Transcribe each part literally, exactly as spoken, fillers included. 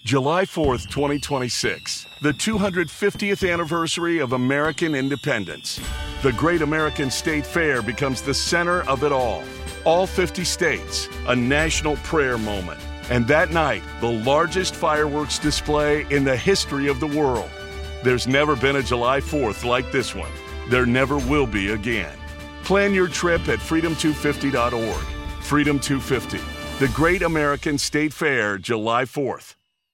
July fourth, twenty twenty-six, the two hundred fiftieth anniversary of American independence. The Great American State Fair becomes the center of it all. All fifty states, a national prayer moment. And that night, the largest fireworks display in the history of the world. There's never been a July fourth like this one. There never will be again. Plan your trip at freedom two fifty dot org. Freedom two fifty, the Great American State Fair, July fourth.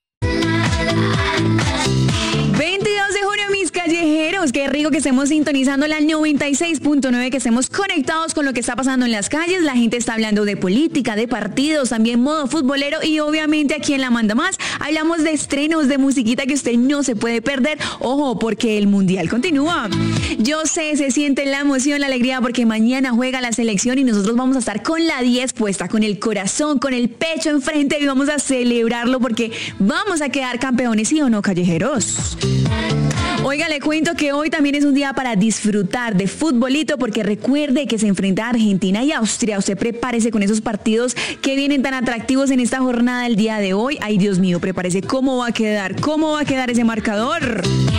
veintidós de junio, mis callejeros, qué rico que estemos sintonizando la noventa y seis punto nueve, que estemos conectados con lo que está pasando en las calles. La gente está hablando de política, de partidos, también modo futbolero, y obviamente aquí en La Manda Más hablamos de estrenos, de musiquita que usted no se puede perder. Ojo, porque el mundial continúa. Yo sé, se siente la emoción, la alegría, porque mañana juega la selección y nosotros vamos a estar con la diez puesta, con el corazón, con el pecho enfrente, y vamos a celebrarlo porque vamos a quedar campeones, ¿sí o no, callejeros? Oiga, le cuento que hoy también es un día para disfrutar de futbolito, porque recuerde que se enfrenta a Argentina y Austria. Usted prepárese con esos partidos que vienen tan atractivos en esta jornada del día de hoy. Ay, Dios mío, prepárese. ¿Cómo va a quedar? ¿Cómo va a quedar ese marcador?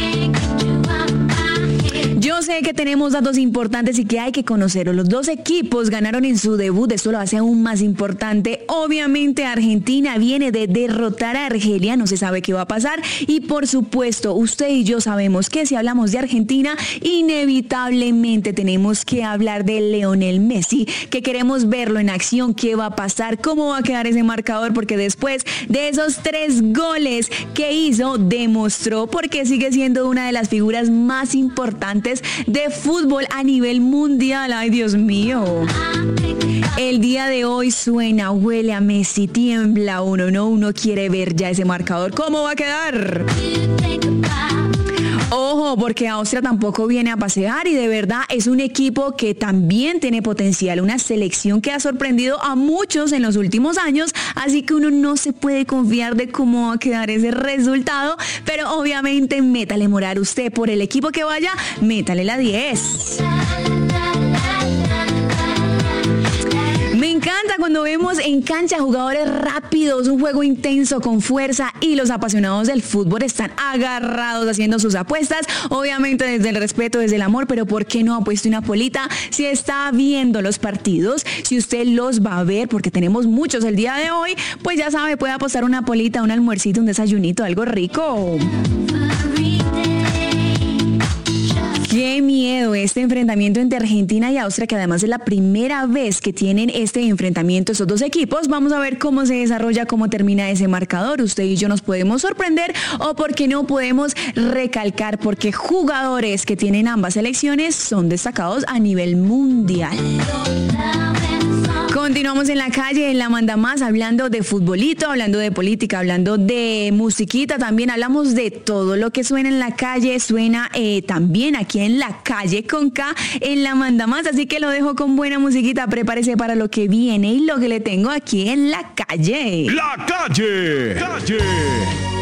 Yo sé que tenemos datos importantes y que hay que conocerlos. Los dos equipos ganaron en su debut, esto lo hace aún más importante. Obviamente Argentina viene de derrotar a Argelia, no se sabe qué va a pasar. Y por supuesto, usted y yo sabemos que si hablamos de Argentina, inevitablemente tenemos que hablar de Lionel Messi, que queremos verlo en acción, qué va a pasar, cómo va a quedar ese marcador, porque después de esos tres goles que hizo, demostró porque sigue siendo una de las figuras más importantes de fútbol a nivel mundial. Ay, Dios mío. El día de hoy suena, huele a Messi, tiembla uno, no, uno quiere ver ya ese marcador. ¿Cómo va a quedar? Ojo, porque Austria tampoco viene a pasear y de verdad es un equipo que también tiene potencial, una selección que ha sorprendido a muchos en los últimos años, así que uno no se puede confiar de cómo va a quedar ese resultado, pero obviamente métale moral usted por el equipo que vaya, métale la diez. Me encanta cuando vemos en cancha jugadores rápidos, un juego intenso con fuerza, y los apasionados del fútbol están agarrados haciendo sus apuestas, obviamente desde el respeto, desde el amor, pero ¿por qué no ha puesto una polita si está viendo los partidos? Si usted los va a ver, porque tenemos muchos el día de hoy, pues ya sabe, puede apostar una polita, un almuercito, un desayunito, algo rico. Qué miedo este enfrentamiento entre Argentina y Austria, que además es la primera vez que tienen este enfrentamiento estos dos equipos. Vamos a ver cómo se desarrolla, cómo termina ese marcador. Usted y yo nos podemos sorprender, o porque no podemos recalcar, porque jugadores que tienen ambas selecciones son destacados a nivel mundial. Continuamos en la calle, en La Manda Más, hablando de futbolito, hablando de política, hablando de musiquita, también hablamos de todo lo que suena en la calle, suena eh, también aquí en La Calle con K, en La Manda Más, así que lo dejo con buena musiquita, prepárese para lo que viene y lo que le tengo aquí en La Calle. La Calle, calle.